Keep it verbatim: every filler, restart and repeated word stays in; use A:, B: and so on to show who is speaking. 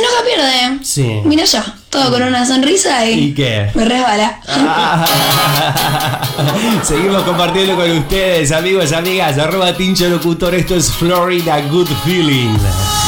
A: nunca pierde.
B: Sí.
A: Mira yo, todo con una sonrisa y,
B: ¿Y qué?
A: me resbala.
B: Seguimos compartiendo con ustedes, amigos, amigas. Arroba Tincho Locutor. Esto es Florida Good Feeling.